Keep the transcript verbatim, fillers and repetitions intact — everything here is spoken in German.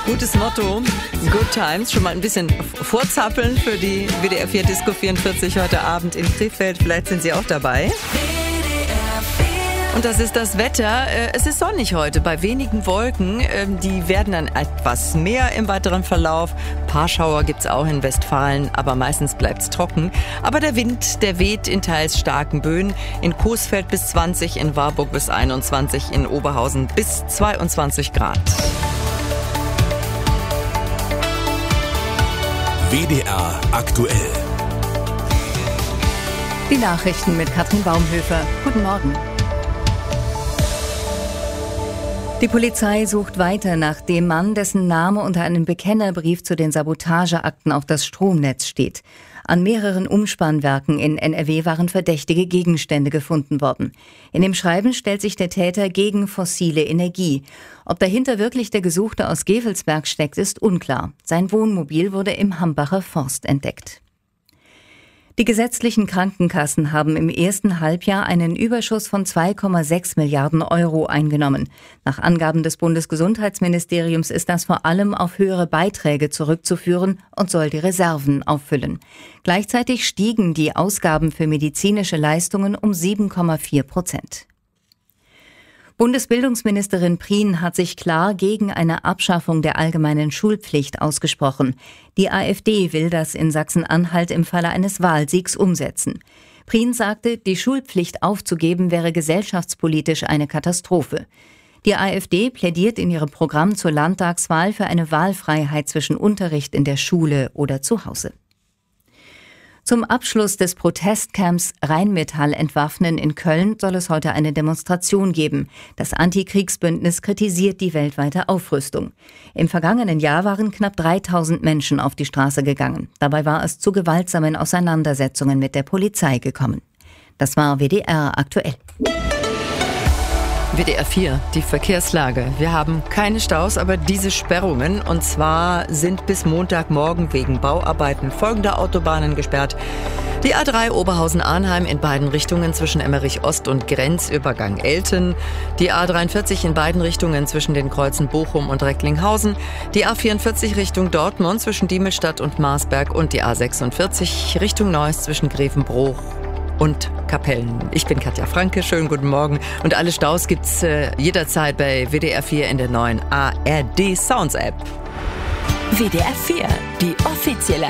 Gutes Motto, Good Times. Schon mal ein bisschen vorzappeln für die W D R vier Disco vierundvierzig heute Abend in Krefeld. Vielleicht sind Sie auch dabei. Und das ist das Wetter. Es ist sonnig heute, bei wenigen Wolken. Die werden dann etwas mehr im weiteren Verlauf. Ein paar Schauer gibt's auch in Westfalen, aber meistens bleibt's trocken. Aber der Wind, der weht in teils starken Böen. In Coesfeld bis zwanzig, in Warburg bis einundzwanzig, in Oberhausen bis zweiundzwanzig Grad. W D R aktuell. Die Nachrichten mit Katrin Baumhöfer. Guten Morgen. Die Polizei sucht weiter nach dem Mann, dessen Name unter einem Bekennerbrief zu den Sabotageakten auf das Stromnetz steht. An mehreren Umspannwerken in N R W waren verdächtige Gegenstände gefunden worden. In dem Schreiben stellt sich der Täter gegen fossile Energie. Ob dahinter wirklich der Gesuchte aus Gevelsberg steckt, ist unklar. Sein Wohnmobil wurde im Hambacher Forst entdeckt. Die gesetzlichen Krankenkassen haben im ersten Halbjahr einen Überschuss von zwei Komma sechs Milliarden Euro eingenommen. Nach Angaben des Bundesgesundheitsministeriums ist das vor allem auf höhere Beiträge zurückzuführen und soll die Reserven auffüllen. Gleichzeitig stiegen die Ausgaben für medizinische Leistungen um sieben Komma vier Prozent. Bundesbildungsministerin Prien hat sich klar gegen eine Abschaffung der allgemeinen Schulpflicht ausgesprochen. Die AfD will das in Sachsen-Anhalt im Falle eines Wahlsiegs umsetzen. Prien sagte, die Schulpflicht aufzugeben wäre gesellschaftspolitisch eine Katastrophe. Die AfD plädiert in ihrem Programm zur Landtagswahl für eine Wahlfreiheit zwischen Unterricht in der Schule oder zu Hause. Zum Abschluss des Protestcamps Rheinmetall entwaffnen in Köln soll es heute eine Demonstration geben. Das Antikriegsbündnis kritisiert die weltweite Aufrüstung. Im vergangenen Jahr waren knapp dreitausend Menschen auf die Straße gegangen. Dabei war es zu gewaltsamen Auseinandersetzungen mit der Polizei gekommen. Das war W D R aktuell. W D R vier, die Verkehrslage. Wir haben keine Staus, aber diese Sperrungen. Und zwar sind bis Montagmorgen wegen Bauarbeiten folgende Autobahnen gesperrt. Die A drei Oberhausen-Arnheim in beiden Richtungen zwischen Emmerich Ost und Grenzübergang Elten. Die A dreiundvierzig in beiden Richtungen zwischen den Kreuzen Bochum und Recklinghausen. Die A vierundvierzig Richtung Dortmund zwischen Diemelstadt und Marsberg. Und die A sechsundvierzig Richtung Neuss zwischen Grevenbruch und Kapellen. Ich bin Katja Franke, schönen guten Morgen. Und alle Staus gibt's äh, jederzeit bei W D R vier in der neuen A R D Sounds App. W D R vier, die offizielle